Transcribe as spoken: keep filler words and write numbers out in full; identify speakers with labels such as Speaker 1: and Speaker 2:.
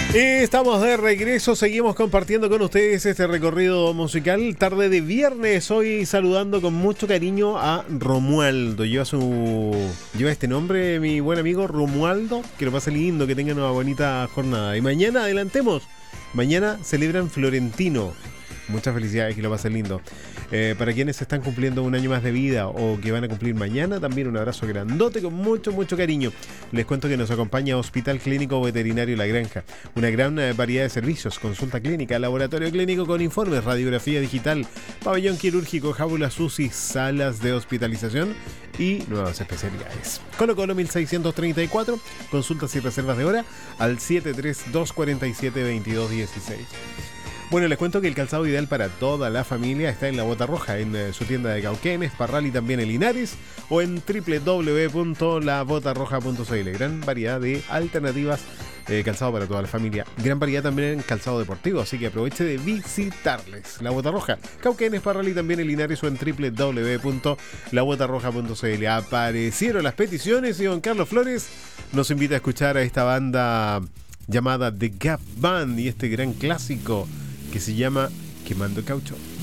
Speaker 1: Estamos de regreso, seguimos compartiendo con ustedes este recorrido musical. Tarde de viernes, hoy saludando con mucho cariño a Romualdo. Lleva su lleva este nombre, mi buen amigo Romualdo. Que lo pase lindo, que tengan una bonita jornada. Y mañana, adelantemos, mañana celebran Florentino. Muchas felicidades, que lo pasen lindo. Eh, para quienes están cumpliendo un año más de vida o que van a cumplir mañana, también un abrazo grandote con mucho, mucho cariño. Les cuento que nos acompaña Hospital Clínico Veterinario La Granja. Una gran eh, variedad de servicios: consulta clínica, laboratorio clínico con informes, radiografía digital, pabellón quirúrgico, jaulas U C I, salas de hospitalización y nuevas especialidades. Colo Colo mil seiscientos treinta y cuatro, consultas y reservas de hora al siete tres dos cuatro siete dos dos uno seis. Bueno, les cuento que el calzado ideal para toda la familia está en La Bota Roja, en eh, su tienda de Cauquenes, Parral y también en Linares, o en doble u doble u doble u punto la bota roja punto c l. Gran variedad de alternativas, eh, calzado para toda la familia. Gran variedad también en calzado deportivo, así que aproveche de visitarles. La Bota Roja, Cauquenes, Parral y también en Linares, o en doble u doble u doble u punto la bota roja punto c l. Aparecieron las peticiones y don Carlos Flores nos invita a escuchar a esta banda llamada The Gap Band y este gran clásico que se llama Quemando Caucho.